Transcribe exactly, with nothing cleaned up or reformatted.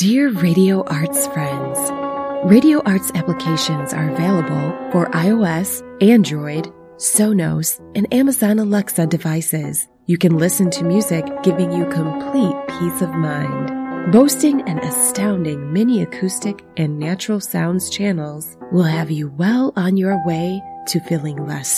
Dear Radio Arts friends, Radio Arts applications are available for iOS, Android, Sonos, and Amazon Alexa devices. You can listen to music, giving you complete peace of mind. Boasting an astounding mini acoustic and natural sounds channels will have you well on your way to feeling less